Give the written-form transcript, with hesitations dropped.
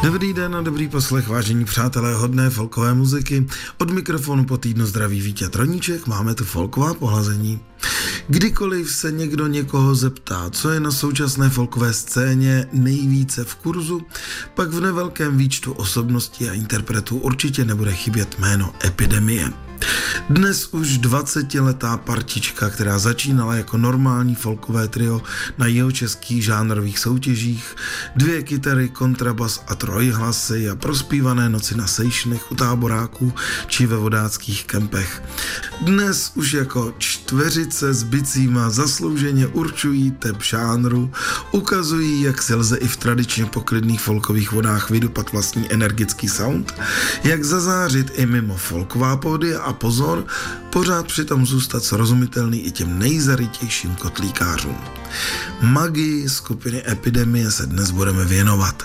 Dobrý den a dobrý poslech, vážení přátelé hodné folkové muziky. Od mikrofonu po týdnu zdraví Vítě Troníček, máme tu folková pohlazení. Kdykoliv se někdo někoho zeptá, co je na současné folkové scéně nejvíce v kurzu, pak v nevelkém výčtu osobností a interpretů určitě nebude chybět jméno Epidemie. Dnes už 20letá partička, která začínala jako normální folkové trio na jihočeských žánrových soutěžích, 2 kytary, kontrabas a trojhlasy a prospívané noci na sejšnech u táboráků či ve vodáckých kempech. Dnes už jako čtveřice s bicíma zaslouženě určují tep žánru, ukazují, jak se lze i v tradičně poklidných folkových vodách vydupat vlastní energický sound, jak zazářit i mimo folková pódia a pozor, pořád přitom zůstat srozumitelný i těm nejzarytějším kotlíkářům. Magii skupiny Epidemie se dnes budeme věnovat.